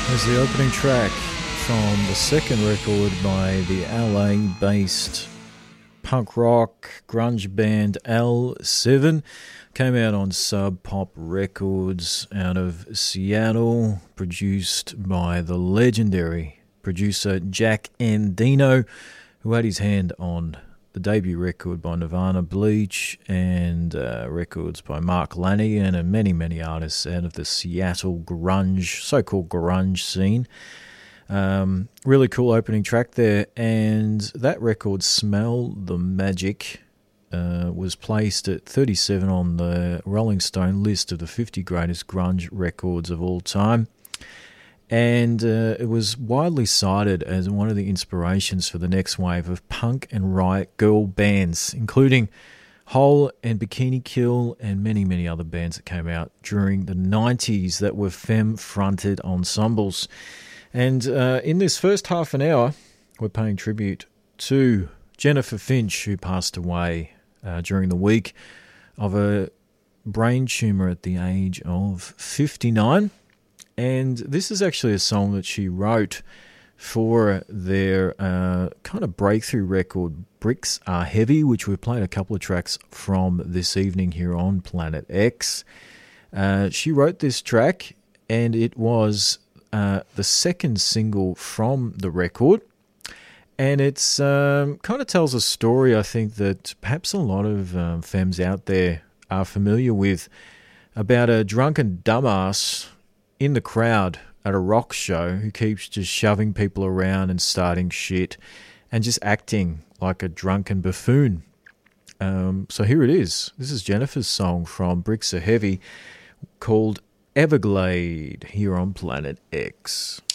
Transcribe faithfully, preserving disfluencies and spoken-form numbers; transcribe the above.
There's the opening track from the second record by the L A-based punk rock grunge band L seven. Came out on Sub Pop Records out of Seattle, produced by the legendary producer Jack Endino, who had his hand on the debut record by Nirvana, Bleach, and uh, records by Mark Lanigan and many, many artists out of the Seattle grunge, so-called grunge scene. Um, really cool opening track there, and that record, Smell the Magic, uh, was placed at thirty-seven on the Rolling Stone list of the fifty greatest grunge records of all time. And uh, it was widely cited as one of the inspirations for the next wave of punk and riot girl bands, including Hole and Bikini Kill and many, many other bands that came out during the nineties that were femme-fronted ensembles. And uh, in this first half an hour, we're paying tribute to Jennifer Finch, who passed away uh, during the week of a brain tumour at the age of fifty-nine. And this is actually a song that she wrote for their uh, kind of breakthrough record, Bricks Are Heavy, which we've played a couple of tracks from this evening here on Planet X. Uh, she wrote this track, and it was uh, the second single from the record. And it's um, kind of tells a story, I think, that perhaps a lot of um, femmes out there are familiar with, about a drunken dumbass in the crowd at a rock show who keeps just shoving people around and starting shit and just acting like a drunken buffoon. Um, so here it is. This is Jennifer's song from Bricks Are Heavy called Everglade here on Planet X.